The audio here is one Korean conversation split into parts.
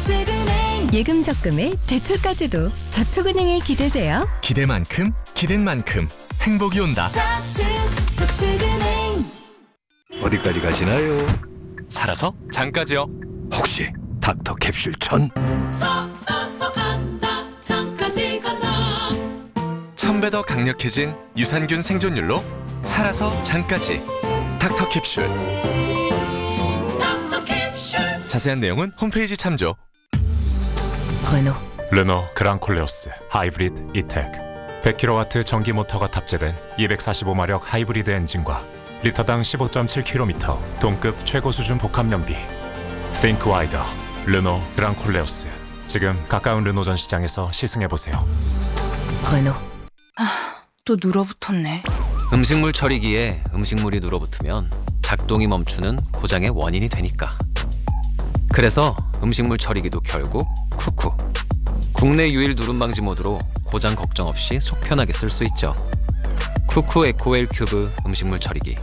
저축은행 예금 적금에 대출까지도 저축은행에 기대세요. 기대만큼 기댄 만큼 행복이 온다. 저축은행 어디까지 가시나요? 살아서 장까지요. 혹시 닥터 캡슐 전? 살아서 간다 장까지 간다 1000배 더 강력해진 유산균 생존율로 살아서 장까지 닥터 캡슐. 닥터 캡슐 자세한 내용은 홈페이지 참조. 르노 그랑콜레오스 하이브리드 이텍 100kW 전기 모터가 탑재된 245마력 하이브리드 엔진과 리터당 15.7km 동급 최고 수준 복합 연비. Think wider. 르노 그랑콜레오스. 지금 가까운 르노 전 시장에서 시승해보세요. 또 눌어붙었네. 음식물 처리기에 음식물이 눌어붙으면 작동이 멈추는 고장의 원인이 되니까. 그래서 음식물 처리기도 결국 쿠쿠. 국내 유일 누름 방지 모드로 고장 걱정 없이 속 편하게 쓸 수 있죠. 쿠쿠 에코웰 큐브 음식물 처리기.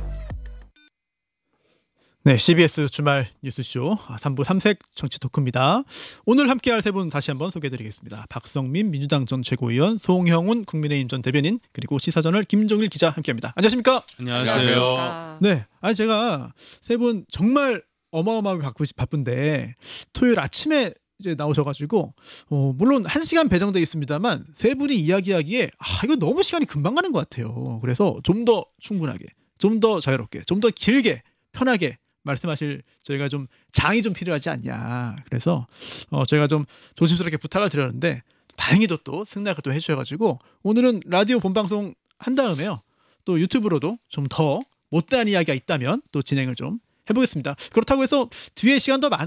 네, CBS 주말 뉴스쇼 3부 3색 정치 토크입니다. 오늘 함께할 세 분 다시 한번 소개해드리겠습니다. 박성민 민주당 전 최고위원, 송형훈 국민의힘 전 대변인, 그리고 시사저널 김종일 기자 함께합니다. 안녕하십니까? 안녕하세요. 네, 제가 세 분 정말 어마어마하게 바쁜데 토요일 아침에 이제 나오셔가지고 물론 1시간 배정돼 있습니다만 세 분이 이야기하기에 이거 너무 시간이 금방 가는 것 같아요. 그래서 좀 더 충분하게, 좀 더 자유롭게, 좀 더 길게, 편하게 말씀하실 저희가 좀 장이 좀 필요하지 않냐. 그래서 저희가 좀 조심스럽게 부탁을 드렸는데 다행히도 또 승낙을 또 해주셔가지고 오늘은 라디오 본방송 한 다음에요. 또 유튜브로도 좀 더 못다한 이야기가 있다면 또 진행을 좀 해보겠습니다. 그렇다고 해서 뒤에 시간 더 많은